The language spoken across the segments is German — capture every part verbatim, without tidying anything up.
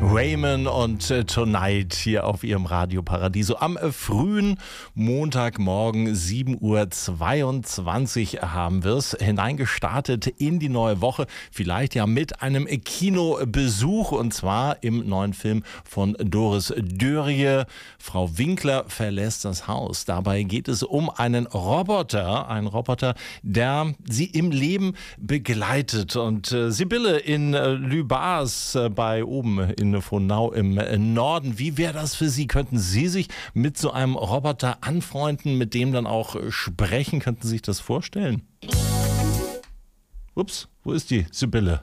Raymond und äh, Tonight hier auf ihrem Radio Paradiso am äh, frühen Montagmorgen sieben Uhr zweiundzwanzig haben wir es hineingestartet in die neue Woche, vielleicht ja mit einem Kinobesuch und zwar im neuen Film von Doris Dörrie. Frau Winkler verlässt das Haus. Dabei geht es um einen Roboter, einen Roboter, der sie im Leben begleitet. Und äh, Sibylle in äh, Lübars äh, bei oben in Frohnau im äh, Norden. Wie wäre das für Sie? Könnten Sie sich mit so einem Roboter anfreunden, mit dem dann auch äh, sprechen? Könnten Sie sich das vorstellen? Ups, wo ist die Sibylle?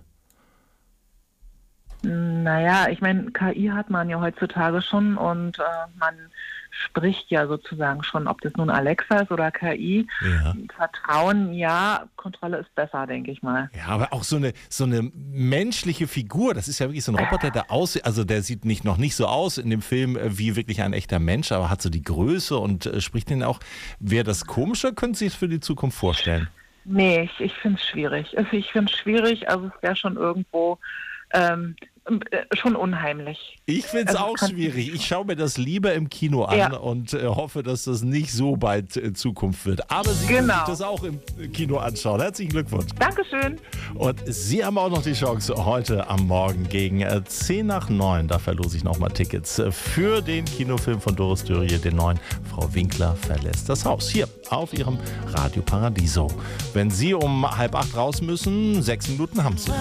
Naja, ich meine, K I hat man ja heutzutage schon und äh, man spricht ja sozusagen schon, ob das nun Alexa ist oder K I. Ja. Vertrauen, ja, Kontrolle ist besser, denke ich mal. Ja, aber auch so eine, so eine menschliche Figur, das ist ja wirklich so ein Roboter, der aussieht, also der sieht nicht, noch nicht so aus in dem Film wie wirklich ein echter Mensch, aber hat so die Größe und äh, spricht den auch. Wäre das komischer, können Sie es für die Zukunft vorstellen? Nee, ich, ich finde es schwierig. Also ich finde es schwierig, also es wäre schon irgendwo ähm, schon unheimlich. Ich finde es also auch schwierig. Ich schaue mir das lieber im Kino an ja. und äh, hoffe, dass das nicht so bald in Zukunft wird. Aber Sie genau. können sich das auch im Kino anschauen. Herzlichen Glückwunsch. Dankeschön. Und Sie haben auch noch die Chance heute am Morgen gegen äh, zehn nach neun. Da verlose ich nochmal Tickets äh, für den Kinofilm von Doris Dörrie, den neuen Frau Winkler verlässt das Haus. Hier auf Ihrem Radio Paradiso. Wenn Sie um halb acht raus müssen, sechs Minuten haben Sie.